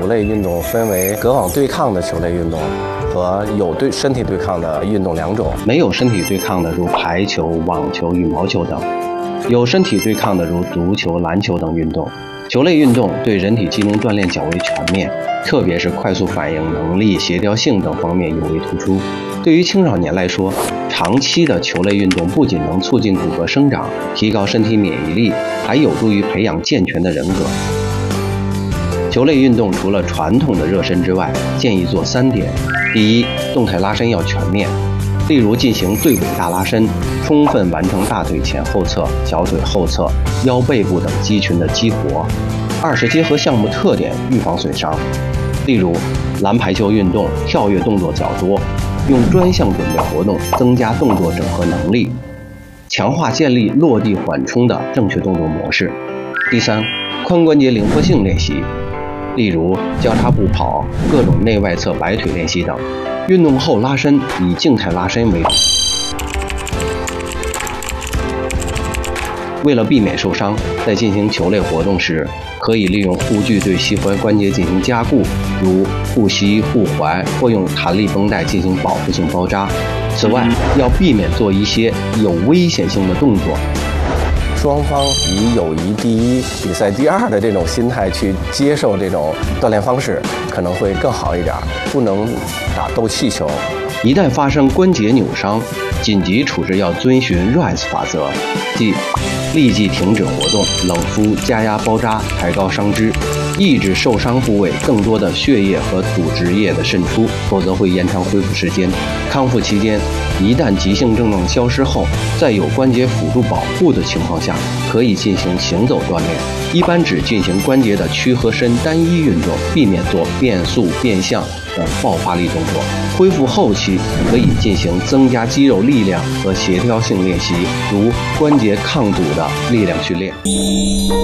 球类运动分为隔网对抗的球类运动和有身体对抗的运动两种。 没有身体对抗的如排球、网球、羽毛球等；有身体对抗的如足球、篮球等运动。球类运动对人体机能锻炼较为全面，特别是快速反应能力、协调性等方面尤为突出。对于青少年来说，长期的球类运动不仅能促进骨骼生长，提高身体免疫力，还有助于培养健全的人格。球类运动除了传统的热身之外，建议做3点：第一，动态拉伸要全面，例如进行对尾大拉伸，充分完成大腿前后侧、小腿后侧、腰背部等肌群的激活。2是结合项目特点，预防损伤，例如篮排球运动跳跃动作较多，用专项准备活动增加动作整合能力，强化建立落地缓冲的正确动作模式。第3，髋关节灵活性练习，例如交叉步跑、各种内外侧摆腿练习等。运动后拉伸以静态拉伸为主。为了避免受伤，在进行球类活动时，可以利用护具对膝踝关节进行加固，如护膝、护踝，或用弹力绷带进行保护性包扎。此外，要避免做一些有危险性的动作。 双方以友谊第一、比赛第2的这种心态去接受这种锻炼方式，可能会更好一点。不能打斗气球。 一旦发生关节扭伤，紧急处置要遵循 RICE 法则，即立即停止活动，冷敷、加压包扎，抬高伤肢，抑制受伤部位更多的血液和组织液的渗出，否则会延长恢复时间。康复期间，一旦急性症状消失后，在有关节辅助保护的情况下，可以进行行走锻炼，一般只进行关节的屈和伸单一运动，避免做变速、变向等爆发力动作。恢复后期可以进行增加肌肉力量和协调性练习，如关节抗阻的力量训练。